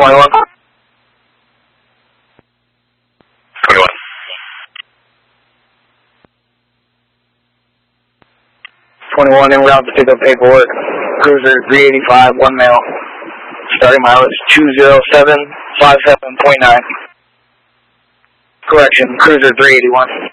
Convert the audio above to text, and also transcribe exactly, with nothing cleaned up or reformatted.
twenty-one. twenty-one. twenty-one, en route to pick up paperwork. Cruiser three eighty-five, one male. Starting mileage two zero seven five seven point nine. Correction, Cruiser three eighty-one.